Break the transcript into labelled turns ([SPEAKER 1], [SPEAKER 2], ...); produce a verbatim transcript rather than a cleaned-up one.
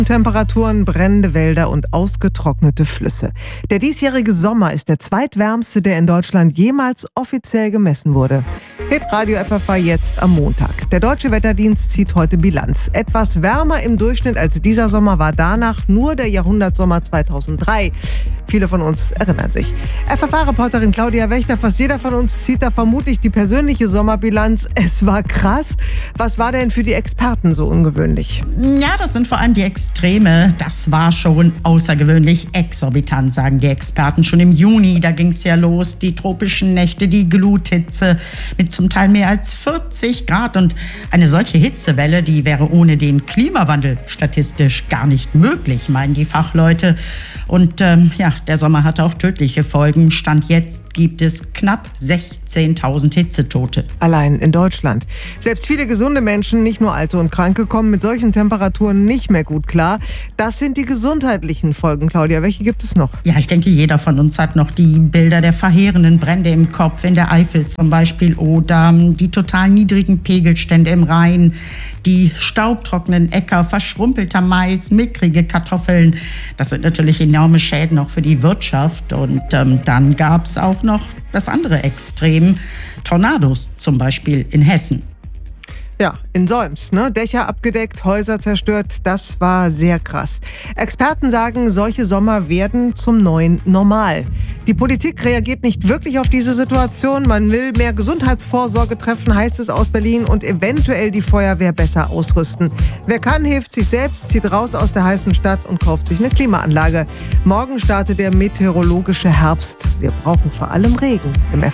[SPEAKER 1] Temperaturen, brennende Wälder und ausgetrocknete Flüsse. Der diesjährige Sommer ist der zweitwärmste, der in Deutschland jemals offiziell gemessen wurde. Hitradio F F A jetzt am Montag. Der Deutsche Wetterdienst zieht heute Bilanz. Etwas wärmer im Durchschnitt als dieser Sommer war danach nur der Jahrhundertsommer zweitausenddrei. Viele von uns erinnern sich. F F A-Reporterin Claudia Wächter, fast jeder von uns zieht da vermutlich die persönliche Sommerbilanz. Es war krass. Was war denn für die Experten so ungewöhnlich?
[SPEAKER 2] Ja, das sind vor allem die Extreme. Das war schon außergewöhnlich exorbitant, sagen die Experten. Schon im Juni, da ging es ja los. Die tropischen Nächte, die Gluthitze mit zum Teil mehr als vierzig Grad. Und eine solche Hitzewelle, die wäre ohne den Klimawandel statistisch gar nicht möglich, meinen die Fachleute. Und ähm, ja, der Sommer hatte auch tödliche Folgen. Stand jetzt gibt es knapp sechzehntausend Hitzetote.
[SPEAKER 1] Allein in Deutschland. Selbst viele gesunde Menschen, nicht nur Alte und Kranke, kommen mit solchen Temperaturen nicht mehr gut klar. Das sind die gesundheitlichen Folgen, Claudia. Welche gibt es noch?
[SPEAKER 2] Ja, ich denke, jeder von uns hat noch die Bilder der verheerenden Brände im Kopf, in der Eifel zum Beispiel, oder die total niedrigen Pegelstände im Rhein, die staubtrockenen Äcker, verschrumpelter Mais, mickrige Kartoffeln. Das sind natürlich enorme Schäden auch für die Wirtschaft. Und ähm, dann gab es auch noch das andere Extrem, Tornados zum Beispiel in Hessen.
[SPEAKER 1] Ja, in Solms, ne? Dächer abgedeckt, Häuser zerstört, das war sehr krass. Experten sagen, solche Sommer werden zum neuen Normal. Die Politik reagiert nicht wirklich auf diese Situation. Man will mehr Gesundheitsvorsorge treffen, heißt es aus Berlin, und eventuell die Feuerwehr besser ausrüsten. Wer kann, hilft sich selbst, zieht raus aus der heißen Stadt und kauft sich eine Klimaanlage. Morgen startet der meteorologische Herbst. Wir brauchen vor allem Regen im